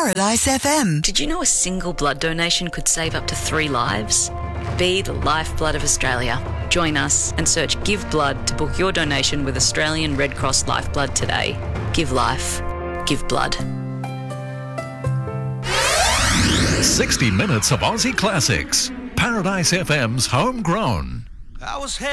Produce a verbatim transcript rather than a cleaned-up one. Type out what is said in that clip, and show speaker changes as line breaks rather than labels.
Paradise F M.
Did you know a single blood donation could save up to three lives? Be the lifeblood of Australia. Join us and search Give Blood to book your donation with Australian Red Cross Lifeblood today. Give life. Give blood.
sixty minutes of Aussie classics. Paradise F M's Homegrown.
I was